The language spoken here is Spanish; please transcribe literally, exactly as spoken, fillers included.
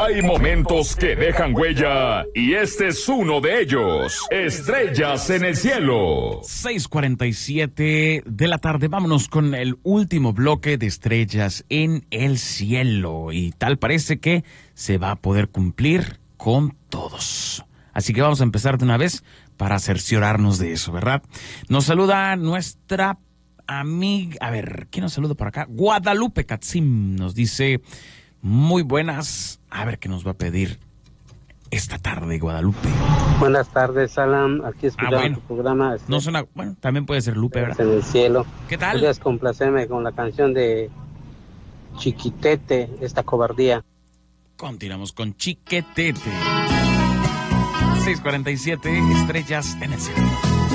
Hay momentos que dejan huella y este es uno de ellos. Estrellas en el cielo. seis cuarenta y siete de la tarde. Vámonos con el último bloque de Estrellas en el cielo. Y tal parece que se va a poder cumplir con todos. Así que vamos a empezar de una vez para cerciorarnos de eso, ¿verdad? Nos saluda nuestra amiga, a ver, ¿quién nos saluda por acá? Guadalupe Katzim nos dice, muy buenas, a ver qué nos va a pedir esta tarde, Guadalupe. Buenas tardes, Alan, aquí escuchando ah, bueno. tu programa. No suena, bueno, también puede ser Lupe, ¿verdad? En el cielo. ¿Qué tal? Podrías complacerme con la canción de Chiquitete, esta cobardía. Continuamos con Chiquetete. seis cuarenta y siete, Estrellas en el cielo.